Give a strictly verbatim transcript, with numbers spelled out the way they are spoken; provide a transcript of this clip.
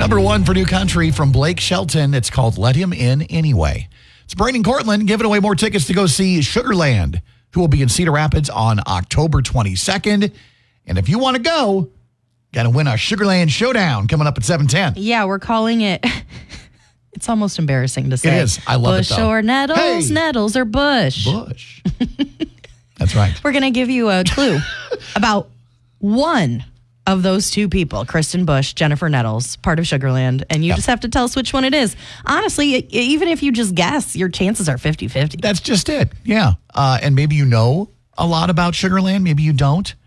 Number one for new country from Blake Shelton. It's called Let Him In Anyway. It's Braden Cortland giving away more tickets to go see Sugarland, who will be in Cedar Rapids on October twenty-second. And if you want to go, got to win a Sugarland Showdown coming up at seven ten. Yeah, we're calling it... It's almost embarrassing to say. It is. I love Bush it, though. or Nettles, Hey. Nettles or Bush. Bush. That's right. We're going to give you a clue about one of those two people, Kristen Bush, Jennifer Nettles, part of Sugarland, and you Yep. just have to tell us which one it is. Honestly, e- even if you just guess, your chances are fifty-fifty. That's just it. Yeah. Uh, and maybe you know a lot about Sugarland. Maybe you don't.